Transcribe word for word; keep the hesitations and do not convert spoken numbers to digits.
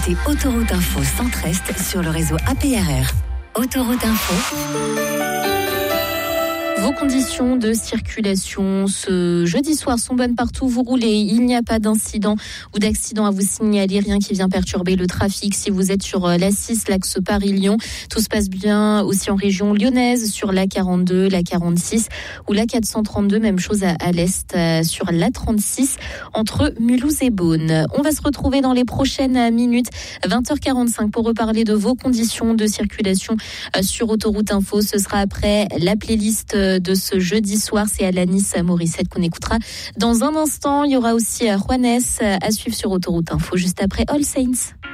écoutez Autoroute Info Centre-Est sur le réseau A P R R. Autoroute Info. Vos conditions de circulation ce jeudi soir sont bonnes partout. Vous roulez, il n'y a pas d'incident ou d'accident à vous signaler, rien qui vient perturber le trafic. Si vous êtes sur l'A six, l'axe Paris-Lyon, tout se passe bien aussi en région lyonnaise, sur l'A quarante-deux, l'A quarante-six ou l'A quatre cent trente-deux. Même chose à, à l'est, euh, sur l'A trente-six, entre Mulhouse et Beaune. On va se retrouver dans les prochaines minutes, vingt heures quarante-cinq, pour reparler de vos conditions de circulation euh, sur Autoroute Info. Ce sera après la playlist de ce jeudi soir. C'est Alanis Morissette qu'on écoutera dans un instant. Il y aura aussi Juanes à suivre sur Autoroute Info juste après All Saints.